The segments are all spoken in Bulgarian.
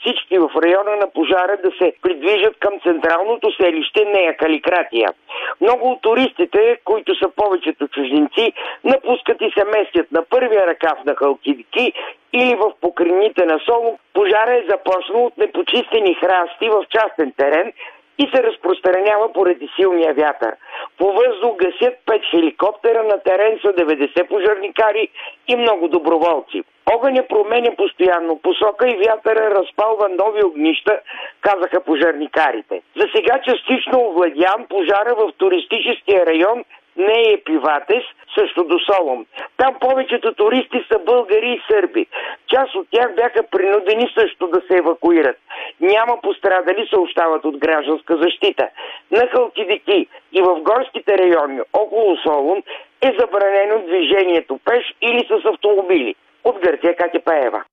всички в района на пожара да се придвижат към централното селище Нея Каликратия. Много от туристите, които са повечето чужденци, напускат и се местят на първия ръкав на Халкидики или в покрайнините на Солун. Пожара е започнал от непочистени храсти в частен терен и се разпространява поради силния вятър. По въздух гасят 5 хеликоптера, на терен са 90 пожарникари и много доброволци. Огъня променя постоянно посока и вятъра разпалва нови огнища, казаха пожарникарите. За сега частично овладян пожара в туристическия район Нея Пиватес, също до Солун. Там повечето туристи са българи и сърби. Част от тях бяха принудени също да се евакуират. Няма пострадали, съобщават от гражданска защита. На Халкидики и в горските райони около Солун е забранено движението пеш или с автомобили. От Гърция Катя Паева.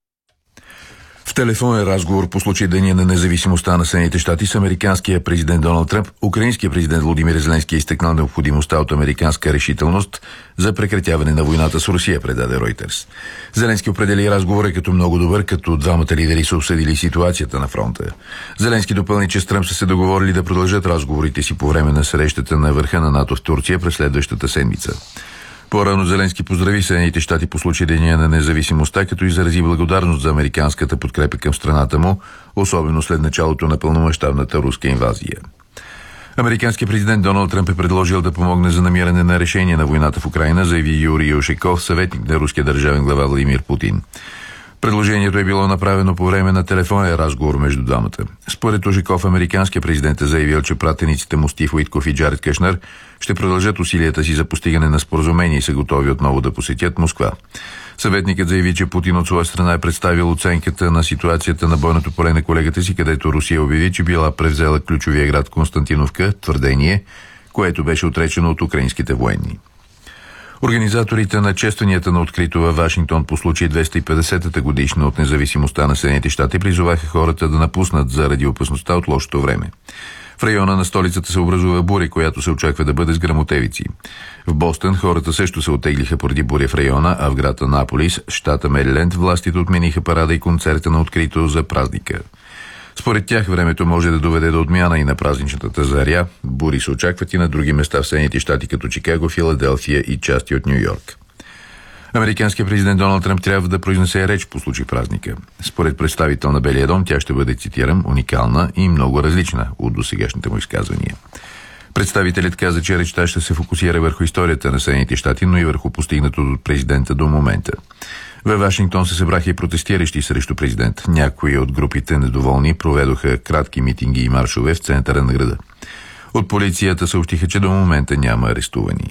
В телефонен разговор по случай Деня на независимостта на Съединените щати с американския президент Доналд Тръмп, украинският президент Володимир Зеленски изтъкнал необходимостта от американска решителност за прекратяване на войната с Русия, предаде Reuters. Зеленски определи разговора като много добър, като двамата лидери са обсъдили ситуацията на фронта. Зеленски допълни, че с Тръмп са се договорили да продължат разговорите си по време на срещата на върха на НАТО в Турция през следващата седмица. По-рано Зеленски поздрави Съединените щати по случай Деня на независимостта, като изрази благодарност за американската подкрепа към страната му, особено след началото на пълномащабната руска инвазия. Американският президент Доналд Тръмп е предложил да помогне за намиране на решение на войната в Украйна, заяви Юрий Ушаков, съветник на руския държавен глава Владимир Путин. Предложението е било направено по време на телефонен разговор между двамата. Според Ушаков, американският президент е заявил, че пратениците му Стив Уитков и Джаред Кушнер ще продължат усилията си за постигане на споразумение и са готови отново да посетят Москва. Съветникът заяви, че Путин от своя страна е представил оценката на ситуацията на бойното поле на колегата си, където Русия обяви, че била превзела ключовия град Константиновка, твърдение, което беше отречено от украинските военни. Организаторите на честванията на открито във Вашингтон по случай 250-та годишна от независимостта на Съединените щати призоваха хората да напуснат заради опасността от лошото време. В района на столицата се образува буря, която се очаква да бъде с гръмотевици. В Бостън хората също се оттеглиха поради буря в района, а в град Анаполис, щата Мериленд, властите отмениха парада и концерта на открито за празника. Според тях времето може да доведе до отмяна и на празничната заря. Бури се очакват и на други места в Съединените щати, като Чикаго, Филаделфия и части от Ню Йорк. Американският президент Доналд Тръмп трябва да произнесе реч по случай празника. Според представител на Белия дом, тя ще бъде, цитирам, уникална и много различна от досегашните му изказвания. Представителят каза, че речта ще се фокусира върху историята на Съединените щати, но и върху постигнато от президента до момента. Във Вашингтон се събраха и протестиращи срещу президент. Някои от групите недоволни проведоха кратки митинги и маршове в центъра на града. От полицията съобщиха, че до момента няма арестувани.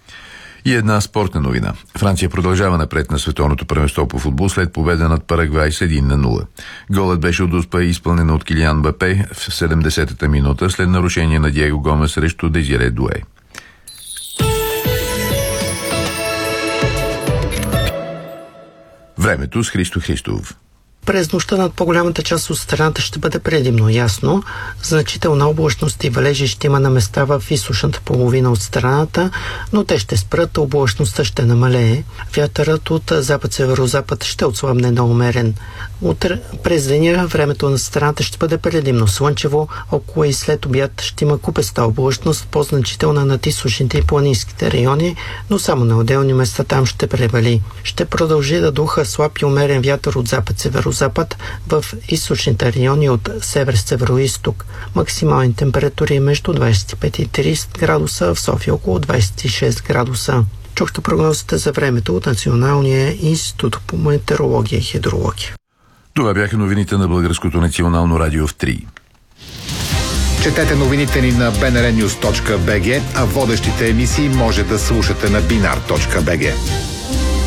И една спортна новина. Франция продължава напред на световното първенство по футбол след победа над Парагвай с 1-0. Голът беше от успех изпълнен от Килиан Мбапе в 70-та минута след нарушение на Диего Гомес срещу Дезире Дуе. Времето с Христо Христов. През нощта над по-голямата част от страната ще бъде предимно ясно. Значителна облачност и валежи ще има на места в източната половина от страната, но те ще спрат, облачността ще намалее. Вятърът от запад-северозапад ще отслабне на умерен. Утре през деня времето на страната ще бъде предимно слънчево, около и след обяд ще има купеста облачност, по-значителна над източните и планинските райони, но само на отделни места там ще превали. Ще продължи да духа слаб и умерен вятър от запад-северозапад в източните райони от север-североизток. Максимални температури между 25 и 30 градуса, в София около 26 градуса. Чухте прогнозата за времето от Националния институт по метеорология и хидрология. Това бяха новините на Българското национално радио в 3. Четете новините ни на bnrnews.bg, а водещите емисии може да слушате на binar.bg.